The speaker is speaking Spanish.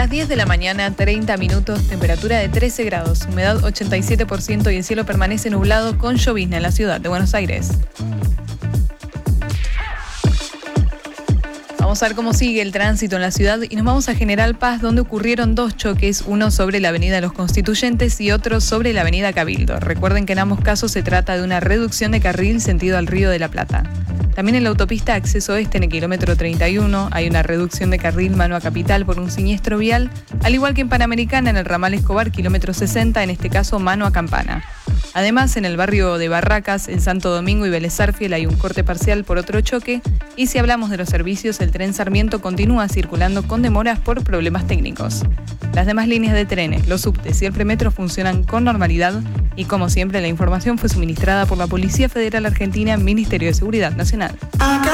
10 de la mañana, 30 minutos, temperatura de 13 grados, humedad 87% y el cielo permanece nublado con llovizna en la ciudad de Buenos Aires. Vamos a ver cómo sigue el tránsito en la ciudad y nos vamos a General Paz, donde ocurrieron dos choques, uno sobre la avenida Los Constituyentes y otro sobre la avenida Cabildo. Recuerden que en ambos casos se trata de una reducción de carril sentido al Río de la Plata. También en la autopista Acceso Oeste, en el kilómetro 31, hay una reducción de carril mano a Capital por un siniestro vial, al igual que en Panamericana, en el ramal Escobar, kilómetro 60, en este caso mano a Campana. Además, en el barrio de Barracas, en Santo Domingo y Vélez Sárfiel hay un corte parcial por otro choque, y si hablamos de los servicios, el tren Sarmiento continúa circulando con demoras por problemas técnicos. Las demás líneas de trenes, los subtes y el premetro funcionan con normalidad y, como siempre, la información fue suministrada por la Policía Federal Argentina, Ministerio de Seguridad Nacional.